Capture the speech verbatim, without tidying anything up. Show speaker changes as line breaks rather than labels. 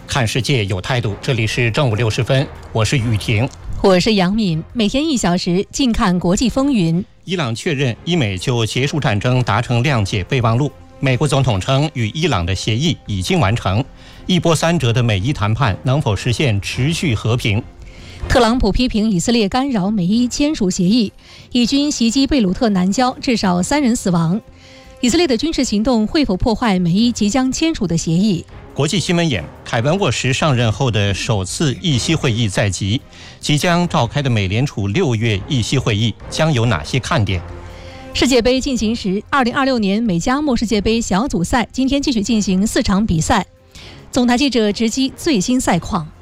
看世界有态度，这里是正午六十分，我是雨婷，
我是杨敏。每天一小时，近看国际风云。
伊朗确认伊美就结束战争达成谅解备忘录。美国总统称与伊朗的协议已经完成。一波三折的美伊谈判能否实现持续和平？
特朗普批评以色列干扰美伊签署协议。以军袭击贝鲁特南郊，至少三人死亡。以色列的军事行动会否破坏美伊即将签署的协议？
国际新闻眼：凯文沃什上任后的首次议息会议在即，即将召开的美联储六月议息会议将有哪些看点？
世界杯进行时，二零二六年美加墨世界杯小组赛今天继续进行四场比赛。总台记者直击最新赛况。